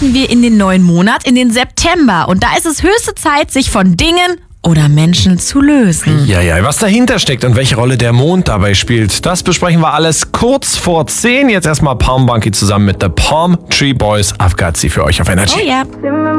starten wir in den neuen Monat, in den September. Und da ist es höchste Zeit, sich von Dingen oder Menschen zu lösen. Ja, was dahinter steckt und welche Rolle der Mond dabei spielt, das besprechen wir alles kurz vor 10. Jetzt erstmal Palm Bunky zusammen mit The Palm Tree Boys. I've got sie für euch auf Energy. Oh ja.